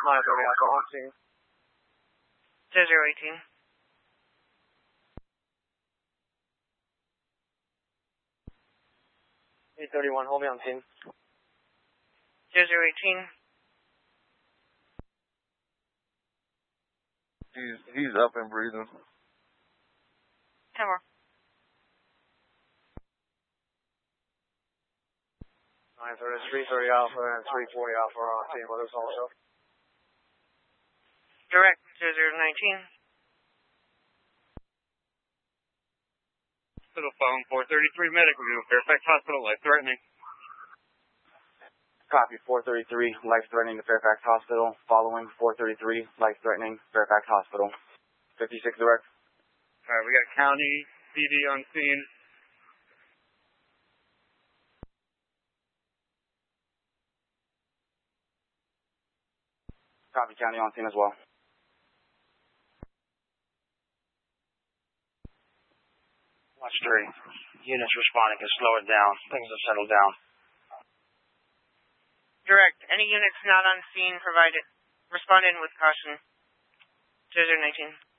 930 Alpha on scene. 0018. 831, hold me on scene. 0018. He's up and breathing. 10 more. 930, 330 Alpha and 340 Alpha are on scene with us also. Direct 0019. Hospital phone 433 medical unit, Fairfax Hospital, life threatening. Copy, 433, life-threatening to Fairfax Hospital. Following 433, life-threatening, Fairfax Hospital. 56 direct. Alright, we got county PD on scene. Copy, county on scene as well. Watch 3. Units responding can slow it down. Things have settled down. Direct, any units not on scene respond in with caution. 0019.